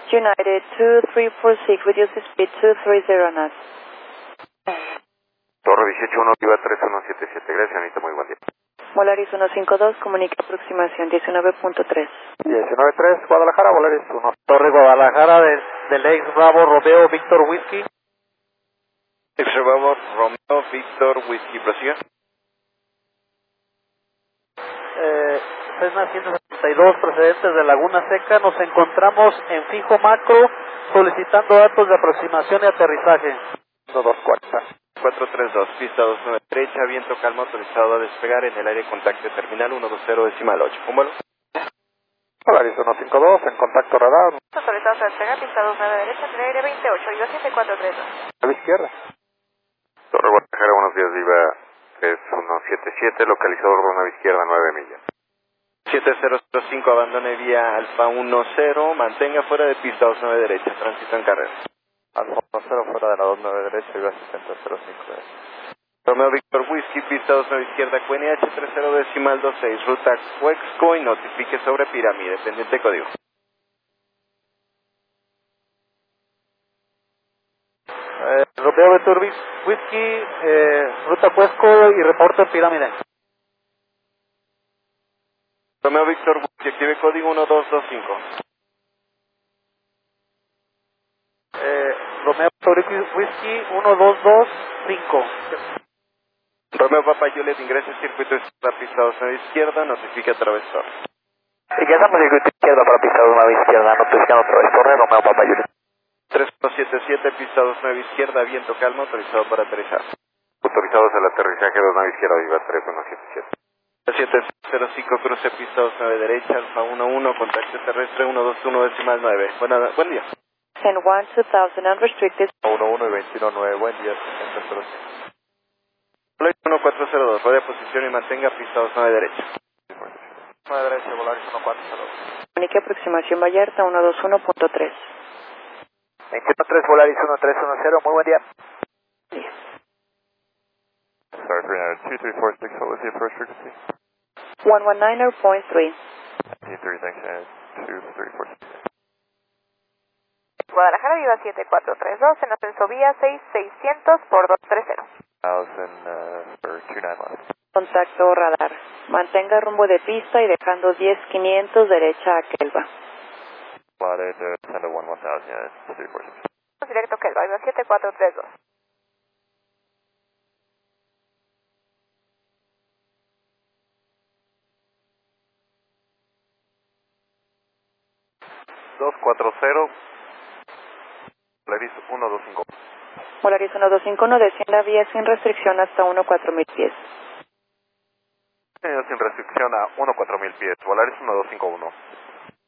United 2346, reduce speed 230 knots. Torre 181, Viva 3177, gracias, Anita, muy buen día. Volaris 152, comunica aproximación 19.3. 19.3, Guadalajara, Volaris 1. Torre Guadalajara del ex Bravo Romeo Víctor Whisky. Ex Bravo Romeo Víctor Whisky, prosiga. Cessna 162, procedentes de Laguna Seca. Nos encontramos en fijo macro solicitando datos de aproximación y aterrizaje. 240. 432, pista 29 derecha, viento calma, autorizado a despegar en el aire contacto terminal 120.8. ¿Un vuelo? Volaris 152, en contacto radar. Autorizados a despegar, pista 29 derecha, en el aire 28, Viva 7432. A la izquierda. Torre Guadalajara, buenos días, Viva 3177, localizador de una izquierda 9 millas. 7005, abandone vía Alfa 10, mantenga fuera de pista 29 derecha, tránsito en carrera. Alfa 10 fuera de la 29 derecha, Viva 6005. Romeo Víctor Whisky, pista 29 izquierda, QNH 30.26, ruta Huexco y notifique sobre pirámide, pendiente código. Romeo Víctor Whisky, ruta Cuesco y reporte en pirámide. Romeo Víctor Whisky, active código 1225. Romeo Víctor Whisky 1225. Romeo Papa Juliet, ingresa al circuito izquierda, pista 29 izquierda, notifique atravesor. Sí, ya estamos en circuito izquierda para pista 29 izquierda, notificando atravesor, Romeo Papa Juliet. 3177, pista 29 izquierda, viento calma, autorizado para aterrizar. Autorizados al aterrizaje 29 izquierda, Viva 3177. 705, cruce pista 29 derecha, Alfa 11, contacto terrestre 121.9. Buen día. Ten 1, 2000, unrestricted. 11 y 219, buen día. Flight 1402, rodea posición y mantenga pista 29 derecha. 9 derecha, Volaris 1402. Comunica aproximación Vallarta 121.3. 21.3, Volaris 1310, muy buen día. Sorry, 2346, what was the approach frequency? 119.3. 23, thanks, 2346. Guadalajara, Viva 7432, en ascenso vía 6600 por 230. 1000 for 29 left. Contacto radar. Mantenga rumbo de pista y dejando 10500 derecha a Kelva. Plotted, send a 1000, yeah, 346. Directo Kelva, Viva 7432. Polaris 125. Volaris 1251, descienda vía sin restricción hasta 14000 pies. Sin restricción a 14000 pies, Volaris 1251.